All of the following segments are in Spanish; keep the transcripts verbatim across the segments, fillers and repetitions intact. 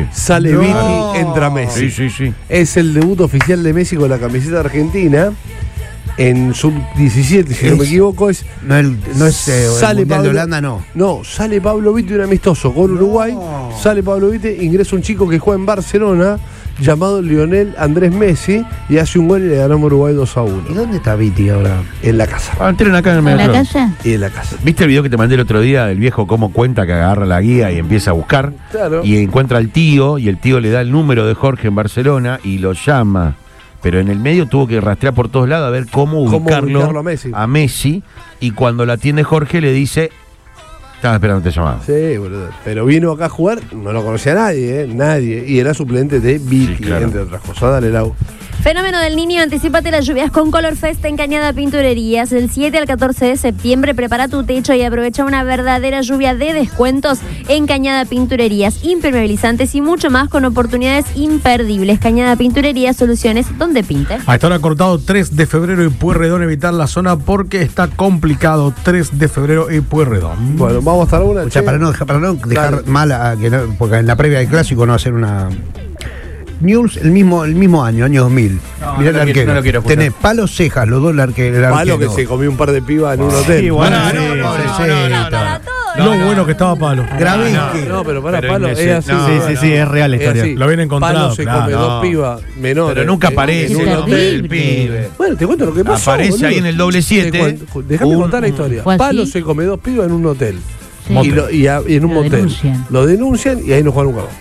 sí. Sale No. Viti, entra Messi. Sí, sí, sí. Es el debut oficial de Messi con la camiseta argentina. En sub diecisiete, si Es- no me equivoco, es. No, el, no es eh, el Sale Mundial Pablo- de Holanda, no. No, sale Pablo Viti, un amistoso con Uruguay. Sale Pablo Viti, ingresa un chico que juega en Barcelona, llamado Lionel Andrés Messi, y hace un gol y le ganamos a Uruguay dos a uno. ¿Y dónde está Viti ahora? En la casa. Ah, tienen acá en el ¿En la metro. casa? Y en la casa. ¿Viste el video que te mandé el otro día del viejo cómo cuenta que agarra la guía y empieza a buscar? Claro. Y encuentra al tío y el tío le da el número de Jorge en Barcelona y lo llama. Pero en el medio tuvo que rastrear por todos lados a ver cómo ¿Cómo ubicarlo, ubicarlo a Messi? a Messi. Y cuando la atiende Jorge le dice, estaba esperando te llamaba. Sí, boludo. Pero vino acá a jugar, no lo conocía nadie, ¿eh? Nadie. Y era suplente de Viti, Sí, claro. entre otras cosas. Dale, Lau. Fenómeno del Niño, anticípate las lluvias con Color Fest en Cañada Pinturerías. Del siete al catorce de septiembre, prepara tu techo y aprovecha una verdadera lluvia de descuentos en Cañada Pinturerías, impermeabilizantes y mucho más con oportunidades imperdibles. Cañada Pinturerías, soluciones donde pinte. A esta hora cortado tres de febrero y Pueyrredón, evitar la zona porque está complicado. tres de febrero y Pueyrredón. Bueno, vamos a estar una. O sea, che. para no, dejar- para no dejar Dale. mal a, que no- porque en la previa del clásico no va a ser una. News el mismo, el mismo año, año dos mil. No, Mirá no el lo quiero- arquero. no lo quiero escuchar. Tenés Palo Cejas, los dos el arque- el Palo que arquero. se comió un par de pibas en un hotel. Sí, bueno, Ah, sí, no, sí, pobrecito. Para todo. Lo bueno que estaba Palo. Gravinsky. No, pero para Pero Palo, en es ese- así. no, sí, sí, sí, es real la historia. así. Lo habían encontrado, Palo se claro. come No. dos pibas menores. Pero nunca en- aparece en un Qué hotel. el terrible. pibe. Bueno, te cuento lo que pasó. Aparece boludo. ahí en el doble siete. Te cuento- Déjame Un- contar la historia. ¿Fue así? Palo se come dos pibas en un hotel. Sí. Y, lo- y a- y en un Lo motel. denuncian. Lo denuncian y ahí no juegan nunca más.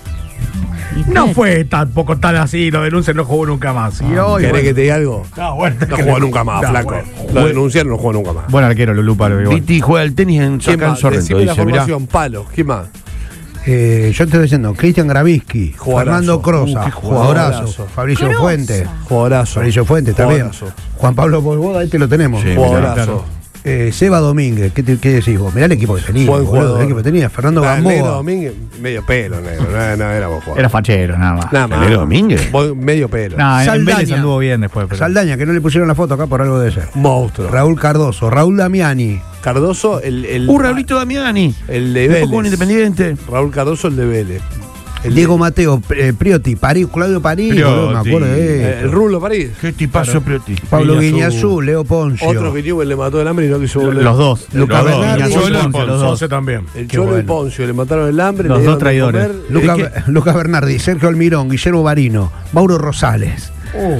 Y No claro. fue tampoco tan así, lo denuncian, no jugó nunca más. Y hoy, ¿Querés bueno. que te diga algo? No, bueno, No juega nunca más, No, flaco. bueno. Lo denunciaron, no juega nunca más. Buen arquero, Lulú Palo. igual. Viti juega al tenis en ¿Quién acá en más? Sorrento. Decime la Dice, mirá. formación. Palo. ¿Quién más? Eh, yo te estoy diciendo, Cristian Gravinsky, Jugadorazo. Fernando Crosa, Uh, qué jugadorazo, jugadorazo. Fabricio Crosa. Fuentes, Jugadorazo. Fabricio Fuentes también, Jugadorazo. Juan Pablo Bolboda, ahí te lo tenemos. Sí. Jugadorazo. Claro. Eh, Seba Domínguez, ¿qué, te- qué decís vos? Mirá el equipo que tenía, Buen boludo, jugador. el equipo que tenía, Fernando Ah, el negro Gamboa. Domínguez, medio pelo, negro. No, no era vos jugador. Era fachero, nada más. Nada más. ¿El negro Domínguez? Vos, medio pelo. No, en Saldaña. Vélez anduvo bien después. Pero... Saldaña, que no le pusieron la foto acá por algo de ser. Monstruo. Raúl Cardoso, Raúl Damiani, Cardoso, el. el Uh, Raulito Damiani. El de Después Vélez. jugó en Independiente. Raúl Cardoso, el de Vélez. El Diego de- Mateo, eh, Priotti, París, Claudio París, Priotti. boludo, me acuerdo de eh, él. el Rulo París. Qué tipazo, Priotti. Pablo Guiñazú. Guiñazú, Leo Poncio. Otro que Newell le mató el hambre y no quiso volver. Los dos. Luca Los dos. Bernardi, Guiñazú, Cholo, Ponce, los dos. Ponce también. El Qué Cholo y bueno. Poncio le mataron el hambre. Los le dos dieron de traidores. comer. Luca, Es Lucas Bernardi, Sergio Almirón, Guillermo Barino, Mauro Rosales.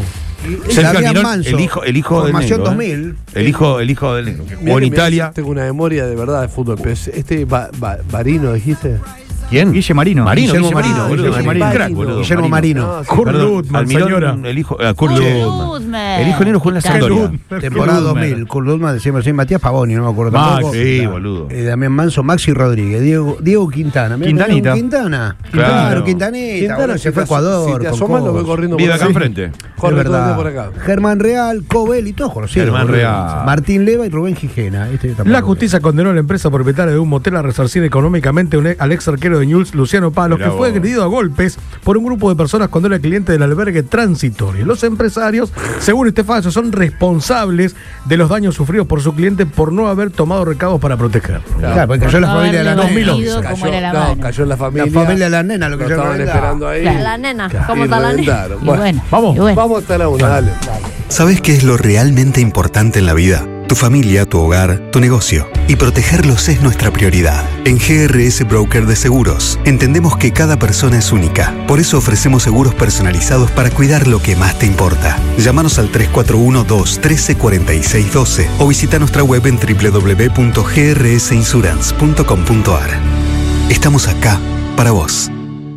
Sergio Damián Almirón, Manso, el hijo, el hijo del Formación negro, dos ¿eh? mil. El hijo, el hijo del negro, que Mirá jugó en que me Italia. hace- Tengo una memoria de verdad de fútbol. Pero es- este Ba- Ba- Varino, dijiste. ¿Quién? Guille Marino. Marino, Guillermo Guille Marino, boludo. Guillermo Marino. Marino. Crack, boludo. Guillermo Marino. No, sí, Kurt Perdón, Ludman, Almirón, señora. el hijo, ah, Kurt Kurt Ludman. Ludman. El hijo negro jugó en la Claro. Sampdoria. Temporada dos mil, Kurt Ludman, decíamos así, Matías Pavoni, no me acuerdo Max, tampoco. Sí, boludo. Eh, Damián Manso, Maxi Rodríguez, Diego, Diego Quintana. Mirá, Quintanita. mirá, Quintana. Claro. Claro, Quintanita. Quintana, boludo, si se fue a te- Ecuador. Si te con asomas, lo ve Cobos. corriendo Vive por acá acá. enfrente. Es Corre todo el verdad. día por acá. Germán Real, Cobel y todos conocidos. Germán boludo. Real. Martín Leva y Rubén Gijena. Este tampoco. La justicia condenó a la empresa propietaria de un motel a resarcir económicamente un ex- al ex arquero de Newell's, Luciano Palos, Mirá que fue vos. agredido a golpes por un grupo de personas cuando era cliente del albergue transitorio. Los empresarios, según este fallo, son responsables de los daños sufridos por su cliente por no haber tomado recados para protegerlo. Claro, porque cayó la No familia de la haberle nena. vendido como Cayó, era la no, mano. cayó en la familia. La familia de la nena, lo que Lo yo no estaban era. esperando ahí. La, la nena, ¿cómo Y está la nena? reventaron. Y Bueno, bueno, vamos. y bueno. Vamos hasta la una, dale. ¿Sabes qué es lo realmente importante en la vida? Tu familia, tu hogar, tu negocio. Y protegerlos es nuestra prioridad. En G R S Broker de Seguros, entendemos que cada persona es única. Por eso ofrecemos seguros personalizados para cuidar lo que más te importa. Llámanos al tres cuatro uno, dos uno tres, cuatro seis uno dos o visita nuestra web en doble u doble u doble u punto g r s insurance punto com punto a r. Estamos acá para vos.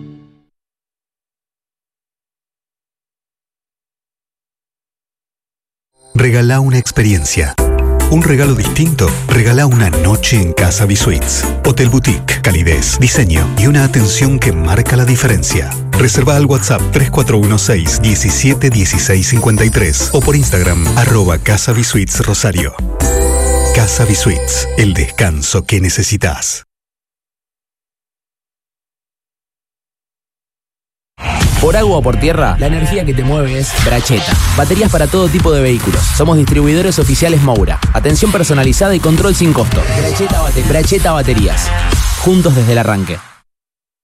Regalá una experiencia. Un regalo distinto, regala una noche en Casa Bisuites. Hotel Boutique, calidez, diseño y una atención que marca la diferencia. Reserva al WhatsApp tres cuatro uno seis, diecisiete, dieciséis cincuenta y tres o por Instagram arroba Casa Bisuites Rosario. Casa Bisuites, el descanso que necesitas. Por agua o por tierra, la energía que te mueve es Bracheta. Baterías para todo tipo de vehículos. Somos distribuidores oficiales Moura. Atención personalizada y control sin costo. Bracheta, bate- Bracheta Baterías. Juntos desde el arranque.